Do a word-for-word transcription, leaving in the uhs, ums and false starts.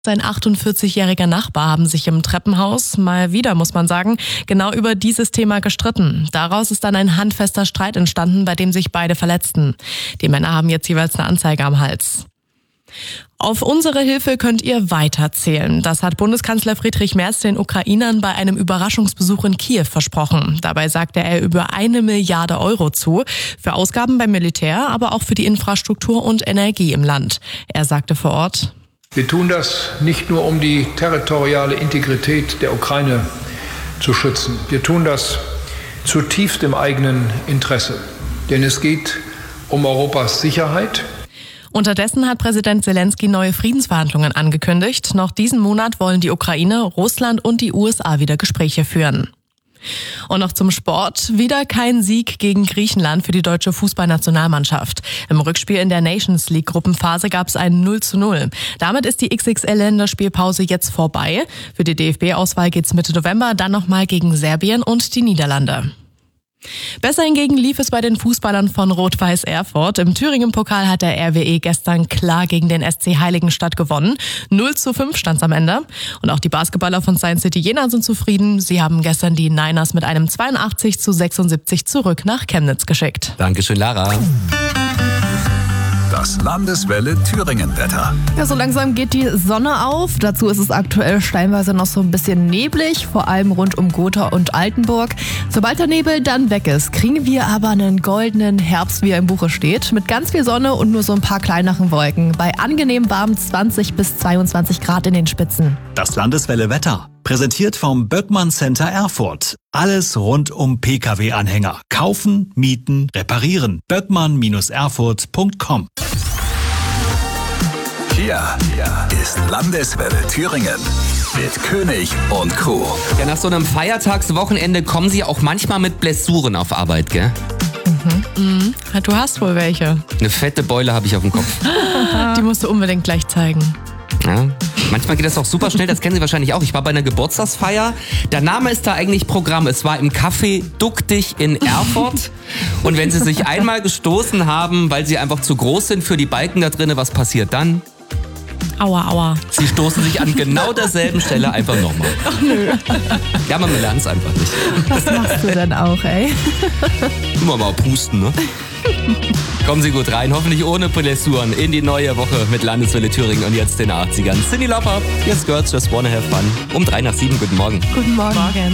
Sein achtundvierzigjähriger Nachbar haben sich im Treppenhaus, mal wieder muss man sagen, genau über dieses Thema gestritten. Daraus ist dann ein handfester Streit entstanden, bei dem sich beide verletzten. Die Männer haben jetzt jeweils eine Anzeige am Hals. Auf unsere Hilfe könnt ihr weiterzählen. Das hat Bundeskanzler Friedrich Merz den Ukrainern bei einem Überraschungsbesuch in Kiew versprochen. Dabei sagte er über eine Milliarde Euro zu. Für Ausgaben beim Militär, aber auch für die Infrastruktur und Energie im Land. Er sagte vor Ort: Wir tun das nicht nur, um die territoriale Integrität der Ukraine zu schützen. Wir tun das zutiefst im eigenen Interesse. Denn es geht um Europas Sicherheit. Unterdessen hat Präsident Zelensky neue Friedensverhandlungen angekündigt. Noch diesen Monat wollen die Ukraine, Russland und die U S A wieder Gespräche führen. Und noch zum Sport. Wieder kein Sieg gegen Griechenland für die deutsche Fußballnationalmannschaft. Im Rückspiel in der Nations League Gruppenphase gab es ein null zu null. Damit ist die X X L-Länderspielpause jetzt vorbei. Für die D F B-Auswahl geht's Mitte November dann nochmal gegen Serbien und die Niederlande. Besser hingegen lief es bei den Fußballern von Rot-Weiß Erfurt. Im Thüringen-Pokal hat der R W E gestern klar gegen den S C Heiligenstadt gewonnen. null zu fünf stand's am Ende. Und auch die Basketballer von Science City Jena sind zufrieden. Sie haben gestern die Niners mit einem zweiundachtzig zu sechsundsiebzig zurück nach Chemnitz geschickt. Dankeschön, Lara. Das Landeswelle Thüringen-Wetter. Ja, so langsam geht die Sonne auf. Dazu ist es aktuell stellenweise noch so ein bisschen neblig, vor allem rund um Gotha und Altenburg. Sobald der Nebel dann weg ist, kriegen wir aber einen goldenen Herbst, wie er im Buche steht, mit ganz viel Sonne und nur so ein paar kleineren Wolken. Bei angenehm warmen zwanzig bis zweiundzwanzig Grad in den Spitzen. Das Landeswelle Wetter. Präsentiert vom Böckmann Center Erfurt. Alles rund um P K W-Anhänger. Kaufen, mieten, reparieren. böckmann Bindestrich erfurt Punkt com. Hier ist Landeswelle Thüringen mit König und Crew. Ja, nach so einem Feiertagswochenende kommen Sie auch manchmal mit Blessuren auf Arbeit, gell? Mhm. Mhm. Du hast wohl welche. Eine fette Beule habe ich auf dem Kopf. Die musst du unbedingt gleich zeigen. Ja. Manchmal geht das auch super schnell, das kennen Sie wahrscheinlich auch. Ich war bei einer Geburtstagsfeier. Der Name ist da eigentlich Programm. Es war im Café Duck dich in Erfurt. Und wenn Sie sich einmal gestoßen haben, weil Sie einfach zu groß sind für die Balken da drinnen, was passiert dann? Aua, aua. Sie stoßen sich an genau derselben Stelle einfach nochmal. Ach nö. Ja, man lernt es einfach nicht. Was machst du denn auch, ey? Immer mal pusten, ne? Kommen Sie gut rein, hoffentlich ohne Blessuren in die neue Woche mit Landeswelle Thüringen und jetzt den achtzigern. Cyndi Lauper, hier Skirts, just wanna have fun. Um drei nach sieben, guten Morgen. Guten Morgen. Morgen.